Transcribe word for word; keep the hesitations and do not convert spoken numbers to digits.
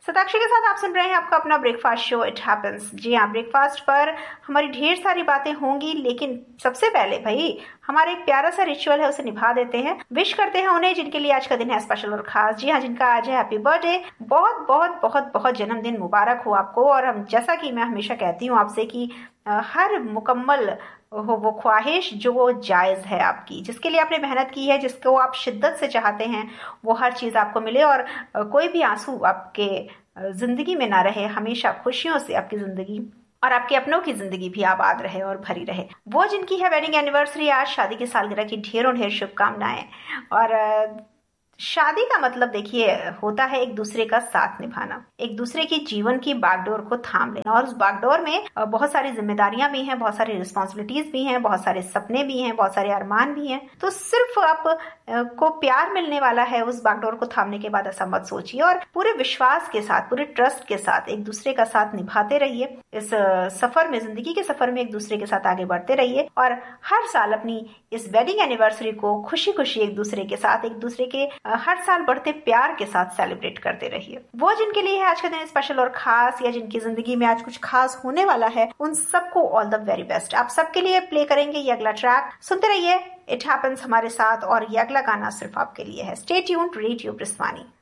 सताक्षी के साथ आप सुन रहे हैं आपका अपना ब्रेकफास्ट शो इट हैपेंस। जी हाँ, ब्रेकफास्ट पर हमारी ढेर सारी बातें होंगी, लेकिन सबसे पहले भाई हमारा एक प्यारा सा रिचुअल है, उसे निभा देते हैं। विश करते हैं उन्हें जिनके लिए आज का दिन है स्पेशल और खास। जी हाँ, जिनका आज है हैप्पी बर्थडे। बहुत बहुत बहुत बहुत जन्मदिन मुबारक हो आपको। और हम जैसा कि मैं हमेशा कहती हूँ आपसे कि हर मुकम्मल हो वो ख्वाहिश जो वो जायज़ है आपकी, जिसके लिए आपने मेहनत की है, जिसको आप शिद्दत से चाहते हैं, वो हर चीज़ आपको मिले। और कोई भी आंसू आपके जिंदगी में ना रहे, हमेशा खुशियों से आपकी जिंदगी और आपके अपनों की जिंदगी भी आबाद रहे और भरी रहे। वो जिनकी है वेडिंग एनिवर्सरी आज, शादी की सालगिरह की ढेरों ढेर शुभकामनाएं। और शादी का मतलब देखिए होता है एक दूसरे का साथ निभाना, एक दूसरे की जीवन की बागडोर को थाम लेना। और उस बागडोर में बहुत सारी जिम्मेदारियां भी हैं, बहुत सारी रिस्पॉन्सिबिलिटीज भी हैं, बहुत सारे सपने भी हैं, बहुत सारे अरमान भी हैं। तो सिर्फ आप को प्यार मिलने वाला है उस बागडोर को थामने के बाद, ऐसा मत सोचिए। और पूरे विश्वास के साथ, पूरे ट्रस्ट के साथ एक दूसरे का साथ निभाते रहिए। इस सफर में, जिंदगी के सफर में एक दूसरे के साथ आगे बढ़ते रहिए। और हर साल अपनी इस वेडिंग एनिवर्सरी को खुशी खुशी एक दूसरे के साथ, एक दूसरे के हर साल बढ़ते प्यार के साथ सेलिब्रेट करते रहिए। वो जिनके लिए है आज का दिन स्पेशल और खास, या जिनकी जिंदगी में आज कुछ खास होने वाला है, उन सबको ऑल द वेरी बेस्ट। आप सबके लिए प्ले करेंगे ये अगला ट्रैक, सुनते रहिए इट हैपेंस हमारे साथ। और ये अगला गाना सिर्फ आपके लिए है। Stay tuned, radio ब्रिस्वानी।